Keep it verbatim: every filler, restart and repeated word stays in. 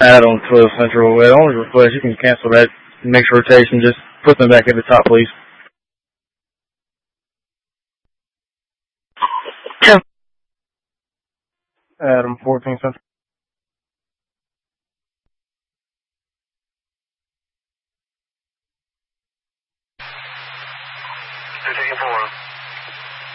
Adam, twelve Central. Well, only request you can cancel that next rotation. Just put them back at the top, please. Adam, fourteen Central. fifteen four.